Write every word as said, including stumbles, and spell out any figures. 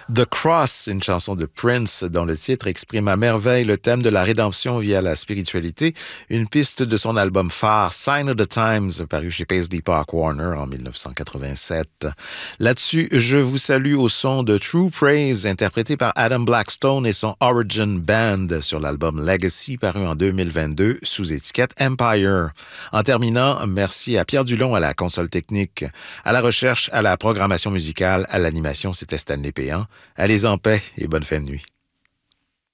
The Cross, une chanson de Prince dont le titre exprime à merveille le thème de la rédemption via la spiritualité, une piste de son album phare Sign of the Times, paru chez Paisley Park Warner en dix-neuf cent quatre-vingt-sept. Là-dessus, je vous salue au son de True Praise, interprété par Adam Blackstone et son Origin Band sur l'album Legacy, paru en deux mille vingt-deux sous étiquette Empire. En terminant, merci à Pierre Dulon à la console technique, à la recherche, à la programmation musicale, à l'animation, c'était Stanley Péan. Allez en paix et bonne fin de nuit.